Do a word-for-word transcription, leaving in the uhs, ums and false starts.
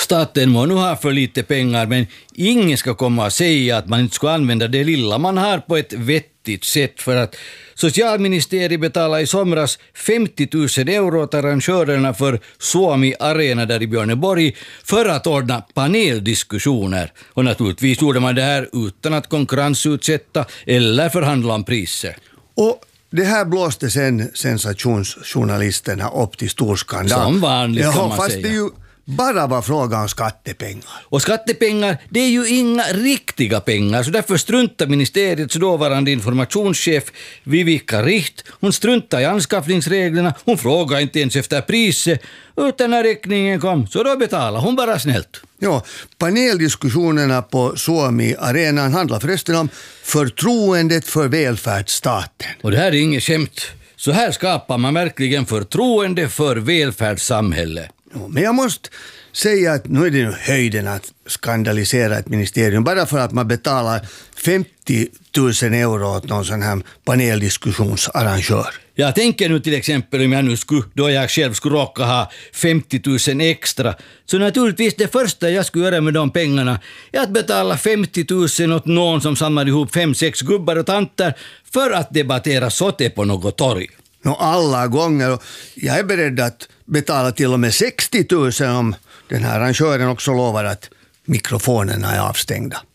Staten må nu ha för lite pengar, men ingen ska komma och säga att man inte ska använda det lilla man har på ett vettigt sätt, för att socialministeriet betalade i somras femtio tusen euro till arrangörerna för Suomi Arena där i Björneborg för att ordna paneldiskussioner. Och naturligtvis gjorde man det här utan att konkurrensutsätta eller förhandla om priser. Och det här blåste sen sensationsjournalisterna upp till stor skandal. Som vanligt kan ja, man fast säga. det ju bara var fråga om skattepengar. Och skattepengar, det är ju inga riktiga pengar, så därför struntar ministeriets dåvarande informationschef Vivika Richt. Hon struntar i anskaffningsreglerna, hon frågar inte ens efter priset, utan när räkningen kom så då betalar hon bara snällt. Ja, paneldiskussionerna på Suomi Arenan handlar förresten om förtroendet för välfärdsstaten. Och det här är inget skämt. Så här skapar man verkligen förtroende för välfärdssamhället. Ja, men jag måste säga att nu är det nu höjden att skandalisera ett ministerium bara för att man betalar femtio tusen euro åt någon sån här paneldiskussionsarrangör. Jag tänker nu till exempel om jag nu skulle, då jag själv skulle råka ha femtio tusen extra, så naturligtvis det första jag skulle göra med de pengarna är att betala femtio tusen åt någon som samlar ihop fem, sex gubbar och tanter för att debattera sote på något torg. No, alla gånger. Jag är beredd att betala till och med sextio tusen om den här arrangören också lovar att mikrofonerna är avstängda.